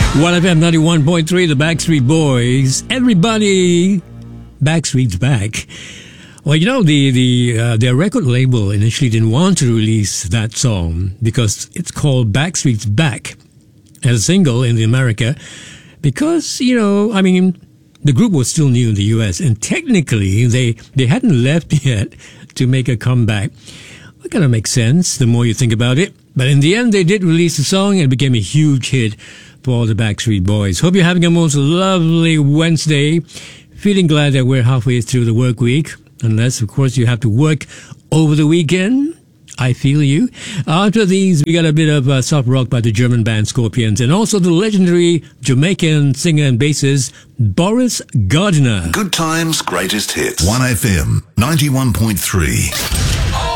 1FM 91.3, the Backstreet Boys. Everybody, Backstreet's back. Well, you know, their record label initially didn't want to release that song because it's called Backstreet's Back as a single in America because, you know, I mean, the group was still new in the US and technically they hadn't left yet to make a comeback. That kind of makes sense the more you think about it. But in the end, they did release the song and it became a huge hit for all the Backstreet Boys. Hope you're having a most lovely Wednesday. Feeling glad that we're halfway through the work week. Unless, of course, you have to work over the weekend. I feel you. After these, we got a bit of soft rock by the German band Scorpions and also the legendary Jamaican singer and bassist Boris Gardiner. Good times, greatest hits. 1FM 91.3.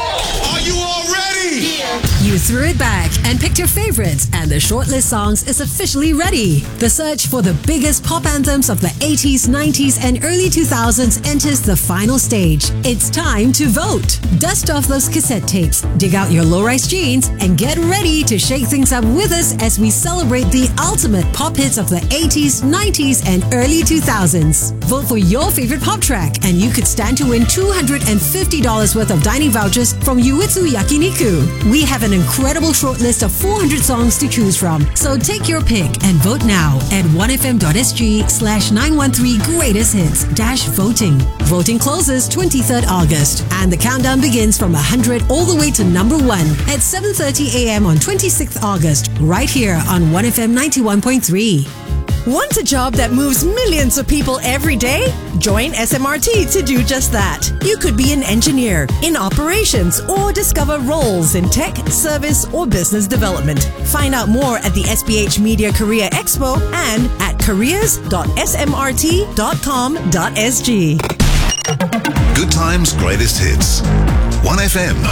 You threw it back and picked your favorites, and the shortlist songs is officially ready. The search for the biggest pop anthems of the 80s, 90s, and early 2000s enters the final stage. It's time to vote. Dust off those cassette tapes, dig out your low-rise jeans, and get ready to shake things up with us as we celebrate the ultimate pop hits of the 80s, 90s, and early 2000s. Vote for your favorite pop track, and you could stand to win $250 worth of dining vouchers from Yuitsu Yakiniku. We have an incredible shortlist of 400 songs to choose from. So take your pick and vote now at 1fm.sg/913greatest-hits-voting. Voting closes 23rd August and the countdown begins from 100 all the way to number 1 at 7:30 a.m. on 26th August right here on 1FM 91.3. Want a job that moves millions of people every day? Join SMRT to do just that. You could be an engineer, in operations, or discover roles in tech, service, or business development. Find out more at the SPH Media Career Expo and at careers.smrt.com.sg. Good times, greatest hits. 1FM